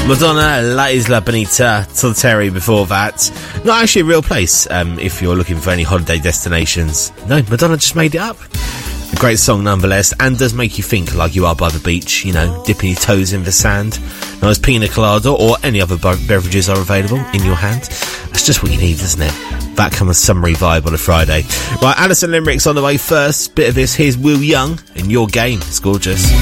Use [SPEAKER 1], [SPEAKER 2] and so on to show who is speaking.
[SPEAKER 1] Madonna, La Isla Bonita, Solteri before that. Not actually a real place, if you're looking for any holiday destinations. No, Madonna just made it up. A great song nonetheless, and does make you think like you are by the beach, you know, dipping your toes in the sand. Nice pina colada or any other beverages are available in your hand. That's just what you need, isn't it? That kind of summery vibe on a Friday. Right, Alison Limericks on the way first. Bit of this, here's Will Young and Your Game. It's gorgeous.